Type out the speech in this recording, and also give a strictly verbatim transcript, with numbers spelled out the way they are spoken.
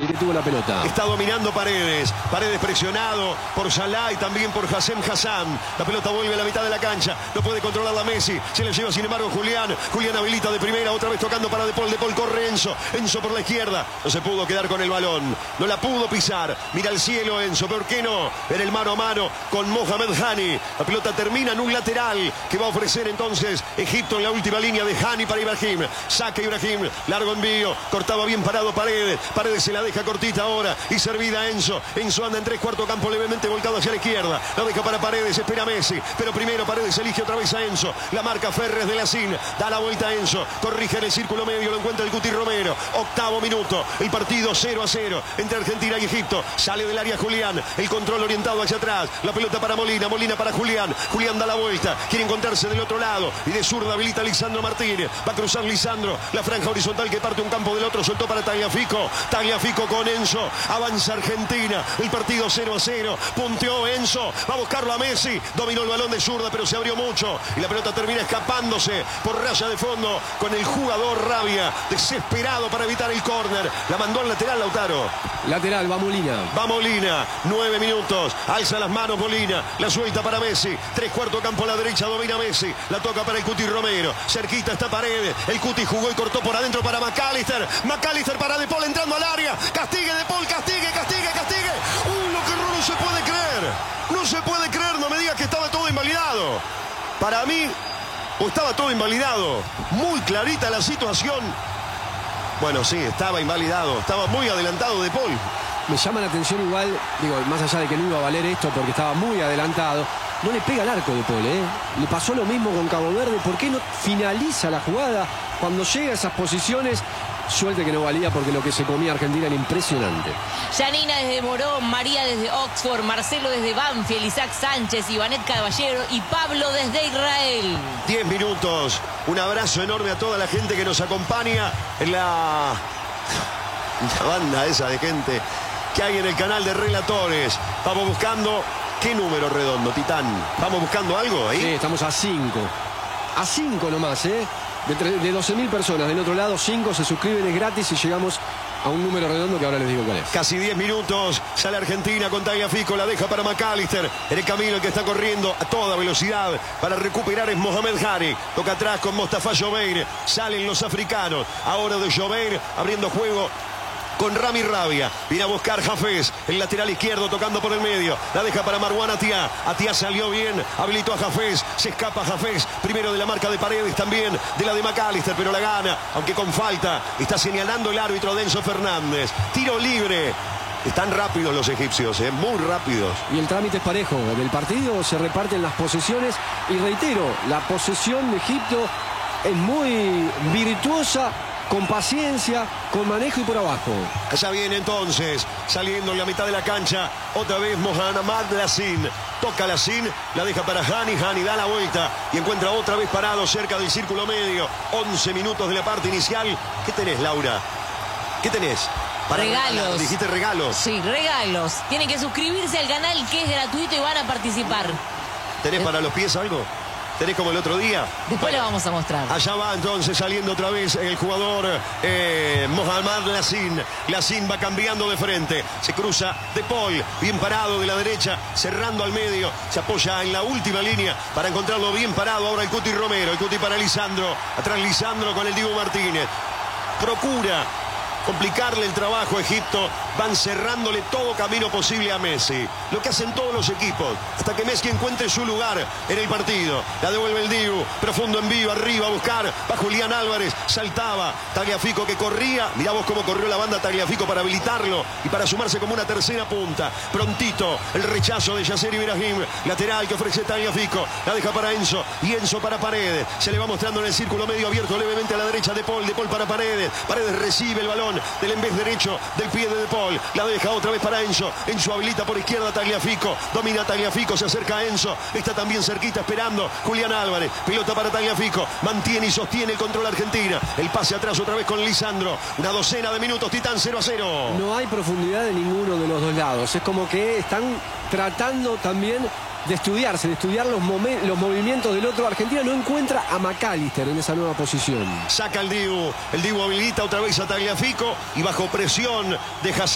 porque tuvo la pelota. Está dominando Paredes. Paredes presionado por Salah y también por Hassem Hassan. La pelota vuelve a la mitad de la cancha. No puede controlarla Messi. Se le lleva sin embargo Julián. Julián habilita de primera. Otra vez tocando para De Paul. De Paul corre Enzo. Enzo por la izquierda. No se pudo quedar con el balón. No la pudo pisar. Mira al cielo Enzo. ¿Por qué no? En el mano a mano con Mohamed Hani. La pelota termina en un lateral que va a ofrecer entonces Egipto en la última línea de Hani para Ibrahim. Saca Ibrahim. Largo envío. Cortaba bien parado Paredes. Paredes se la deja cortita ahora. Y servida a Enzo. Enzo anda en tres cuartos campo levemente volcado hacia la izquierda. La deja para Paredes. Espera Messi. Pero primero Paredes elige otra vez a Enzo. La marca Ferres de Lacín. Da la vuelta a Enzo. Corrige en el círculo medio. Lo encuentra el Cuti Romero. Octavo minuto. El partido cero a cero entre Argentina y Egipto. Sale del área Julián. El control orientado hacia atrás. La pelota para Molina. Molina para Julián. Julián da la vuelta. Quiere encontrarse del otro lado. Y de zurda habilita Lisandro Martínez. Va a cruzar Lisandro. La franja horizontal que parte un campo del otro. Soltó para Tagliafico. Tagliafico con Enzo. Avanza Argentina. El partido cero a cero. Punteó Enzo. Va a buscarlo a Messi. Dominó el balón de zurda, pero se abrió mucho. Y la pelota termina escapándose por raya de fondo con el jugador Rabia. Desesperado para evitar el córner. La mandó al lateral Lautaro. Lateral, va Molina. Va Molina. Nueve minutos. Alza las manos Molina. La suelta para Messi. Tres cuartos campo a la derecha. Domina Messi. La toca para el Cuti Romero. Cerquita está Paredes. El Cuti jugó y cortó por adentro para McAllister. McAllister para De Paul entrando al área. Castigue De Paul. Castigue, castigue, castigue. Uh, lo que no, no se puede creer. No se puede creer. No me digas que estaba todo invalidado. Para mí, o estaba todo invalidado. Muy clarita la situación. Bueno, sí, estaba invalidado. Estaba muy adelantado De Paul. Me llama la atención igual, digo, más allá de que no iba a valer esto porque estaba muy adelantado, no le pega al arco De Paul, ¿eh? Le pasó lo mismo con Cabo Verde. ¿Por qué no finaliza la jugada cuando llega a esas posiciones? Suerte que no valía porque lo que se comía Argentina era impresionante. Janina desde Morón, María desde Oxford, Marcelo desde Banfield, Isaac Sánchez, Ivanet Caballero y Pablo desde Israel. Diez minutos. Un abrazo enorme a toda la gente que nos acompaña en la, la banda esa de gente que hay en el canal de Relatores. Vamos buscando... ¿Qué número redondo, Titán? ¿Vamos buscando algo ahí? Sí, estamos a cinco. A cinco nomás, ¿eh? De, de doce mil personas. Del otro lado, cinco se suscriben, es gratis y llegamos a un número redondo que ahora les digo cuál es. Casi diez minutos. Sale Argentina con Tagliafico. La deja para McAllister. En el camino el que está corriendo a toda velocidad para recuperar es Mohamed Hani. Toca atrás con Mostafa Jobeir. Salen los africanos. Ahora de Jobeir abriendo juego con Rami Rabia. Viene a buscar Hafez, el lateral izquierdo tocando por el medio. La deja para Marwan Atia. Atia salió bien, habilitó a Hafez. Se escapa Hafez, primero de la marca de Paredes, también de la de McAllister, pero la gana, aunque con falta. Está señalando el árbitro Denso Fernández. Tiro libre. Están rápidos los egipcios, ¿eh? Muy rápidos. Y el trámite es parejo. En el partido se reparten las posesiones. Y reitero, la posesión de Egipto es muy virtuosa, con paciencia, con manejo y por abajo. Allá viene entonces, saliendo en la mitad de la cancha, otra vez Mohamed Lacín. Toca Lacín, la deja para Hani, Hani da la vuelta y encuentra otra vez parado cerca del círculo medio. once minutos de la parte inicial. ¿Qué tenés, Laura? ¿Qué tenés? Para regalos. Regalar. Dijiste regalos. Sí, regalos. Tienen que suscribirse al canal que es gratuito y van a participar. ¿Tenés para los pies algo? ¿Tenés como el otro día? Después bueno, lo vamos a mostrar. Allá va entonces saliendo otra vez el jugador eh, Mohamed Lacín. Lacín va cambiando de frente. Se cruza De Paul, bien parado de la derecha, cerrando al medio. Se apoya en la última línea para encontrarlo bien parado. Ahora el Cuti Romero. El Cuti para Lisandro. Atrás Lisandro con el Dibu Martínez. Procura complicarle el trabajo a Egipto. Van cerrándole todo camino posible a Messi. Lo que hacen todos los equipos. Hasta que Messi encuentre su lugar en el partido. La devuelve el Dibu. Profundo envío arriba a buscar. Va Julián Álvarez. Saltaba. Tagliafico que corría. Mirá vos cómo corrió la banda Tagliafico para habilitarlo. Y para sumarse como una tercera punta. Prontito. El rechazo de Yasser Ibrahim. Lateral que ofrece Tagliafico. La deja para Enzo. Y Enzo para Paredes. Se le va mostrando en el círculo medio abierto levemente a la derecha De Paul. De Paul para Paredes. Paredes recibe el balón del envés derecho del pie de De Paul. La deja otra vez para Enzo. Enzo habilita por izquierda a Tagliafico. Domina Tagliafico. Se acerca a Enzo. Está también cerquita esperando Julián Álvarez. Pelota para Tagliafico. Mantiene y sostiene el control Argentina. El pase atrás otra vez con Lisandro. Una docena de minutos. Titán cero a cero. No hay profundidad de ninguno de los dos lados. Es como que están tratando también de estudiarse, de estudiar los, los movimientos del otro. Argentina no encuentra a McAllister en esa nueva posición. Saca el Dibu. El Dibu habilita otra vez a Tagliafico y bajo presión deja